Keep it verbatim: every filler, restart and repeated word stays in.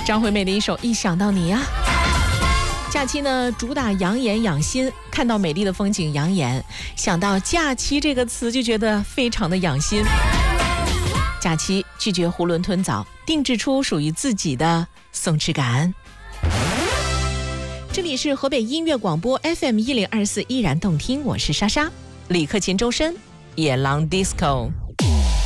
张惠妹的一首《一想到你》啊。假期呢，主打养眼养心，看到美丽的风景养眼，想到假期这个词就觉得非常的养心。假期拒绝囫囵吞枣，定制出属于自己的松弛感。这里是河北音乐广播 F M 一零二四，依然动听，我是莎莎。李克勤周深，野狼 disco。